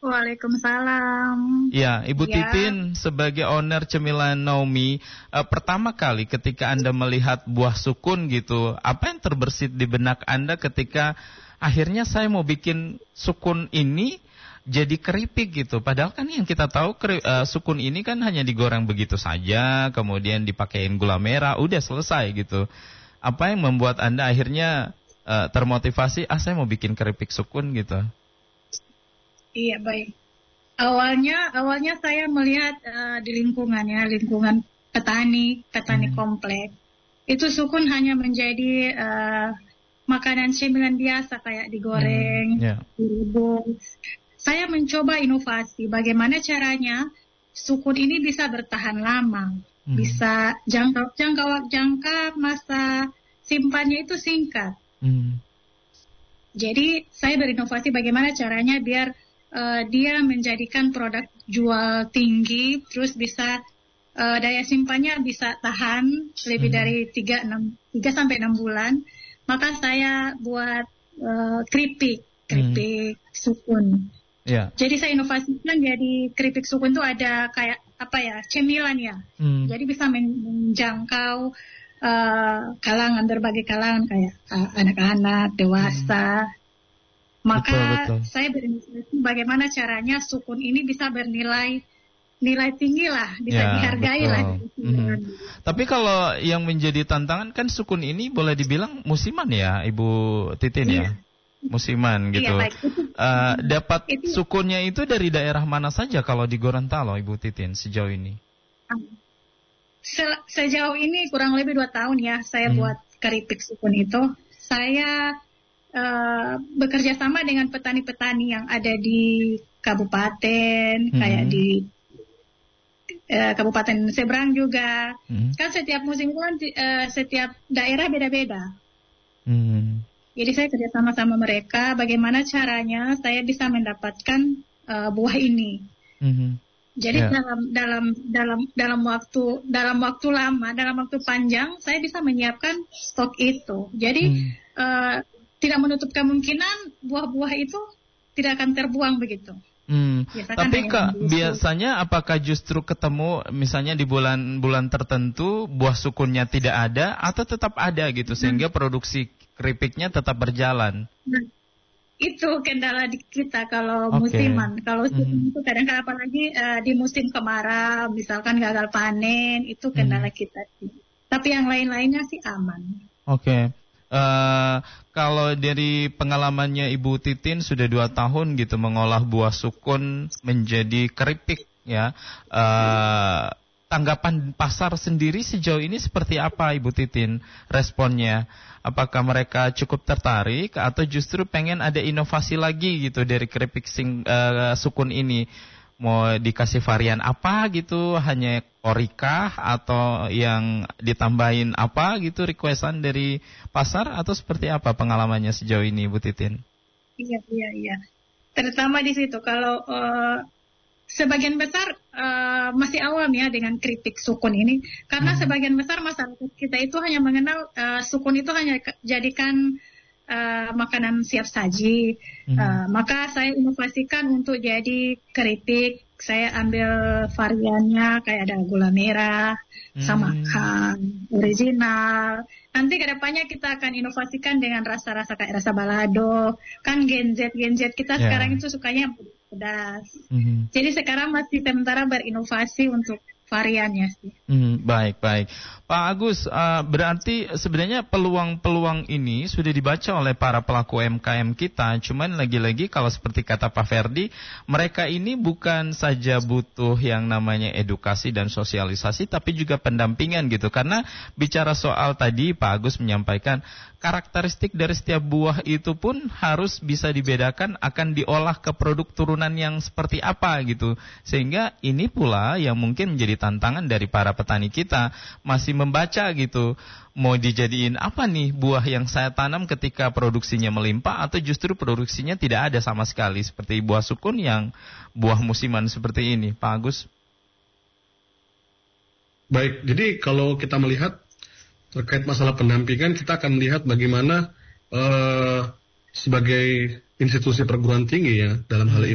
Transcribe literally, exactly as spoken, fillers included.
Waalaikumsalam. Ya, Ibu ya. Titin sebagai owner Cemilan Naomi, uh, pertama kali ketika Anda melihat buah sukun gitu, apa yang terbersit di benak Anda ketika akhirnya saya mau bikin sukun ini jadi keripik gitu? Padahal kan yang kita tahu keri, uh, sukun ini kan hanya digoreng begitu saja, kemudian dipakein gula merah, udah selesai gitu. Apa yang membuat Anda akhirnya uh, termotivasi, ah saya mau bikin keripik sukun gitu? Iya, baik. Awalnya awalnya saya melihat uh, di lingkungannya, lingkungan petani, petani hmm. komplek. Itu sukun hanya menjadi uh, makanan cemilan biasa kayak digoreng, hmm. yeah. direbus. Saya mencoba inovasi bagaimana caranya sukun ini bisa bertahan lama, hmm. bisa jangka jangka jangka masa simpannya itu singkat. Hmm. Jadi saya berinovasi bagaimana caranya biar Uh, dia menjadikan produk jual tinggi, terus bisa uh, daya simpannya bisa tahan lebih hmm. dari tiga sampai enam bulan. Maka saya buat uh, keripik, keripik hmm. sukun. Yeah. Jadi saya inovasikan jadi keripik sukun itu ada kayak apa ya, cemilan ya. Hmm. Jadi bisa menjangkau uh, kalangan, berbagai kalangan kayak uh, anak-anak, dewasa. Hmm. Maka betul, betul. saya berinisiasi bagaimana caranya sukun ini bisa bernilai nilai tinggi lah, bisa ya, dihargai betul. lah. Mm-hmm. Tapi kalau yang menjadi tantangan kan sukun ini boleh dibilang musiman ya, Ibu Titin ya, ya? Musiman gitu. Iya, uh, dapat itu, sukunnya itu dari daerah mana saja kalau di Gorontalo, Ibu Titin sejauh ini? Se- sejauh ini kurang lebih dua tahun ya saya hmm. buat keripik sukun itu. Saya Uh, bekerja sama dengan petani-petani yang ada di kabupaten, hmm. kayak di uh, kabupaten seberang juga. Hmm. Kan setiap musim kan uh, setiap daerah beda-beda. Hmm. Jadi saya kerja sama sama mereka. Bagaimana caranya saya bisa mendapatkan uh, buah ini? Hmm. Jadi yeah. dalam dalam dalam dalam waktu dalam waktu lama, dalam waktu panjang, saya bisa menyiapkan stok itu. Jadi hmm. uh, tidak menutup kemungkinan buah-buah itu tidak akan terbuang begitu. Hmm. Tapi Kak, biasanya apakah justru ketemu misalnya di bulan-bulan tertentu buah sukunnya tidak ada atau tetap ada gitu sehingga hmm. produksi keripiknya tetap berjalan? Nah, itu kendala di kita kalau okay. musiman. Kalau sukun hmm. itu kadang-kadang apalagi uh, di musim kemarau, misalkan gagal panen, itu kendala hmm. kita sih. Tapi yang lain-lainnya sih aman. Oke. Okay. Uh, kalau dari pengalamannya Ibu Titin sudah dua tahun gitu mengolah buah sukun menjadi keripik ya, uh, tanggapan pasar sendiri sejauh ini seperti apa Ibu Titin responnya? Apakah mereka cukup tertarik atau justru pengen ada inovasi lagi gitu dari keripik sing, uh, sukun ini? Mau dikasih varian apa gitu, hanya orikah atau yang ditambahin apa gitu requestan dari pasar atau seperti apa pengalamannya sejauh ini Bu Titin? Iya, iya, iya. Terutama di situ kalau uh, sebagian besar uh, masih awam ya dengan keripik sukun ini karena hmm. sebagian besar masyarakat kita itu hanya mengenal uh, sukun itu hanya jadikan Uh, makanan siap saji, hmm. uh, maka saya inovasikan untuk jadi keripik. Saya ambil variannya kayak ada gula merah, hmm. sama kan original. Nanti kedepannya kita akan inovasikan dengan rasa-rasa kayak rasa balado. Kan Gen Z, Gen Z kita yeah. sekarang itu sukanya pedas. Hmm. Jadi sekarang masih sementara berinovasi untuk variannya sih. Hmm, baik, baik. Pak Agus, uh, berarti sebenarnya peluang-peluang ini sudah dibaca oleh para pelaku U M K M kita. Cuman lagi-lagi kalau seperti kata Pak Ferdi, mereka ini bukan saja butuh yang namanya edukasi dan sosialisasi, tapi juga pendampingan gitu. Karena bicara soal tadi Pak Agus menyampaikan, karakteristik dari setiap buah itu pun harus bisa dibedakan akan diolah ke produk turunan yang seperti apa gitu. Sehingga ini pula yang mungkin menjadi tantangan dari para petani kita, masih membaca gitu, mau dijadiin apa nih buah yang saya tanam ketika produksinya melimpah atau justru produksinya tidak ada sama sekali seperti buah sukun yang buah musiman seperti ini, Pak Agus. Baik, jadi kalau kita melihat terkait masalah pendampingan, kita akan melihat bagaimana uh, sebagai institusi perguruan tinggi ya dalam hal ini